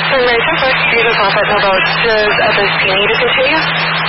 Sunrise Airport, Business Office about others you need to continue.